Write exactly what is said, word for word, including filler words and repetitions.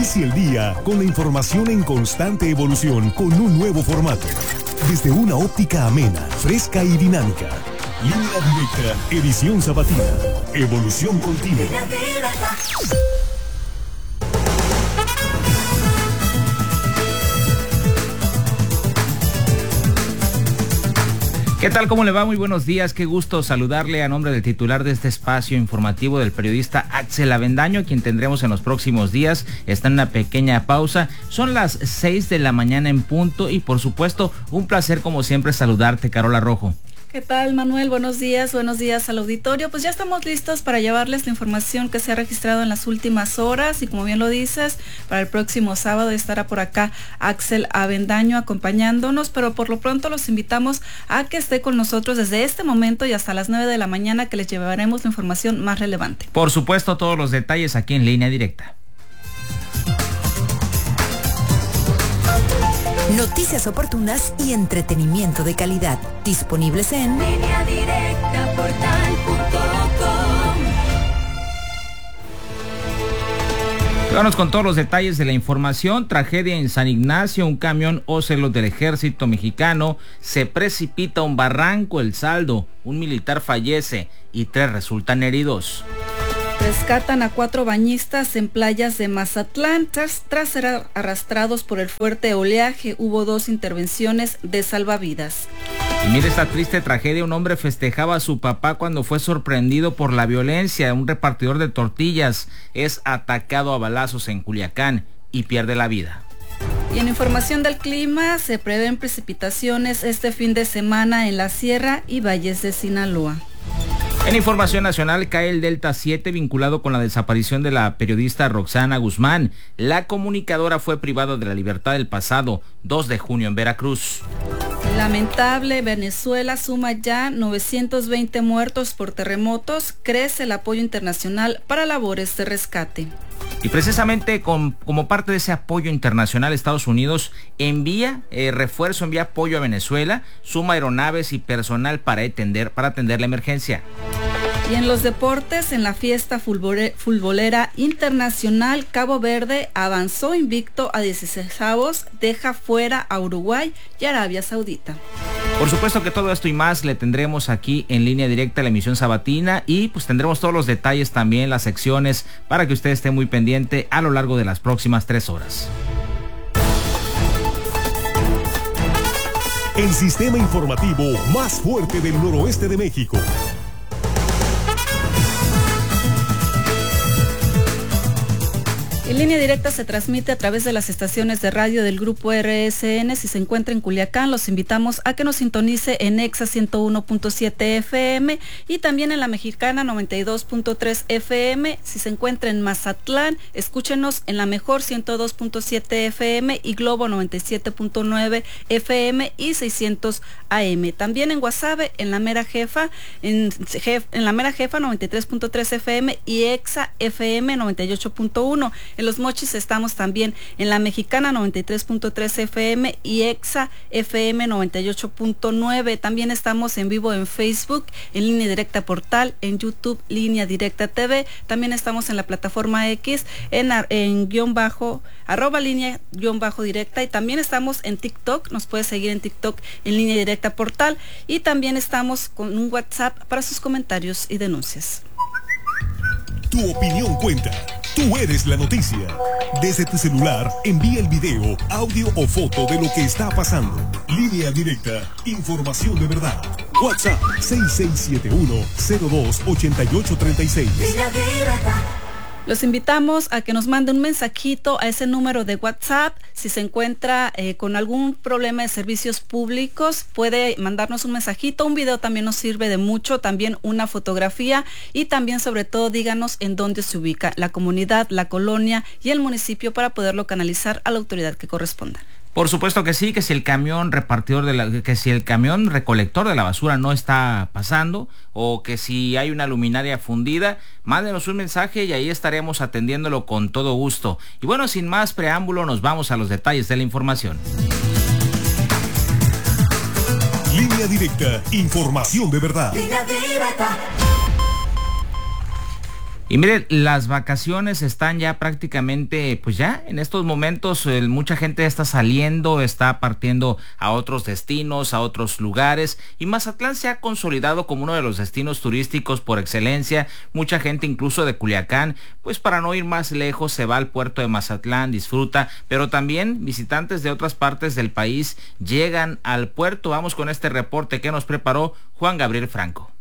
Inicia el día con la información en constante evolución con un nuevo formato. Desde una óptica amena, fresca y dinámica. Línea Directa, edición sabatina. Evolución continua. ¿Qué tal? ¿Cómo le va? Muy buenos días. Qué gusto saludarle a nombre del titular de este espacio informativo, del periodista Axel Avendaño, quien tendremos en los próximos días. Está en una pequeña pausa. Son las seis de la mañana en punto y, por supuesto, un placer como siempre saludarte, Carola Rojo. ¿Qué tal, Manuel? Buenos días, buenos días al auditorio. Pues ya estamos listos para llevarles la información que se ha registrado en las últimas horas y, como bien lo dices, para el próximo sábado estará por acá Axel Avendaño acompañándonos, pero por lo pronto los invitamos a que esté con nosotros desde este momento y hasta las nueve de la mañana, que les llevaremos la información más relevante. Por supuesto, todos los detalles aquí en Línea Directa. Noticias oportunas y entretenimiento de calidad. Disponibles en Línea Directa Portal punto com. Vamos con todos los detalles de la información. Tragedia en San Ignacio. Un camión Ocelot del Ejército Mexicano se precipita a un barranco. El saldo: un militar fallece y tres resultan heridos. Rescatan a cuatro bañistas en playas de Mazatlán tras, tras ser arrastrados por el fuerte oleaje. Hubo dos intervenciones de salvavidas. Y mire esta triste tragedia. Un hombre festejaba a su papá cuando fue sorprendido por la violencia. Un repartidor de tortillas es atacado a balazos en Culiacán y pierde la vida. Y en información del clima, se prevén precipitaciones este fin de semana en la Sierra y Valles de Sinaloa. En información nacional, cae el Delta siete vinculado con la desaparición de la periodista Roxana Guzmán. La comunicadora fue privada de la libertad el pasado dos de junio en Veracruz. Lamentable, Venezuela suma ya novecientos veinte muertos por terremotos. Crece el apoyo internacional para labores de rescate. Y precisamente con, como parte de ese apoyo internacional, Estados Unidos envía eh, refuerzo, envía apoyo a Venezuela, suma aeronaves y personal para atender, para atender la emergencia. Y en los deportes, en la fiesta futbolera internacional, Cabo Verde avanzó invicto a dieciseisavos, deja fuera a Uruguay y Arabia Saudita. Por supuesto que todo esto y más le tendremos aquí en Línea Directa, la emisión sabatina, y pues tendremos todos los detalles también, las secciones, para que usted esté muy pendiente a lo largo de las próximas tres horas. El sistema informativo más fuerte del noroeste de México. En Línea Directa se transmite a través de las estaciones de radio del Grupo R S N. Si se encuentra en Culiacán, los invitamos a que nos sintonice en Exa ciento uno punto siete F M y también en La Mexicana noventa y dos punto tres F M. Si se encuentra en Mazatlán, escúchenos en La Mejor ciento dos punto siete F M y Globo noventa y siete punto nueve F M y seiscientos A M. También en Guasave, en La Mera Jefa, en, en La Mera Jefa noventa y tres punto tres F M y Exa F M noventa y ocho punto uno. En Los Mochis estamos también en La Mexicana noventa y tres punto tres F M y Exa F M noventa y ocho punto nueve. También estamos en vivo en Facebook, en Línea Directa Portal, en YouTube Línea Directa T V. También estamos en la plataforma X, en, en guión bajo, arroba línea guión bajo directa. Y también estamos en TikTok, nos puede seguir en TikTok en Línea Directa Portal. Y también estamos con un WhatsApp para sus comentarios y denuncias. Tu opinión cuenta. Tú eres la noticia. Desde tu celular, envía el video, audio o foto de lo que está pasando. Línea Directa, información de verdad. WhatsApp seis seis siete uno cero dos ocho ocho tres seis. Los invitamos a que nos mande un mensajito a ese número de WhatsApp. Si se encuentra eh, con algún problema de servicios públicos, puede mandarnos un mensajito. Un video también nos sirve de mucho, también una fotografía y también, sobre todo, díganos en dónde se ubica la comunidad, la colonia y el municipio para poderlo canalizar a la autoridad que corresponda. Por supuesto que sí, que si el camión repartidor de la, que si el camión recolector de la basura no está pasando, o que si hay una luminaria fundida, mándenos un mensaje y ahí estaremos atendiéndolo con todo gusto. Y bueno, sin más preámbulo, nos vamos a los detalles de la información. Línea Directa, información de verdad. Línea Directa. Y miren, las vacaciones están ya prácticamente, pues ya en estos momentos eh, mucha gente está saliendo, está partiendo a otros destinos, a otros lugares, y Mazatlán se ha consolidado como uno de los destinos turísticos por excelencia. Mucha gente incluso de Culiacán, pues para no ir más lejos, se va al puerto de Mazatlán, disfruta, pero también visitantes de otras partes del país llegan al puerto. Vamos con este reporte que nos preparó Juan Gabriel Franco.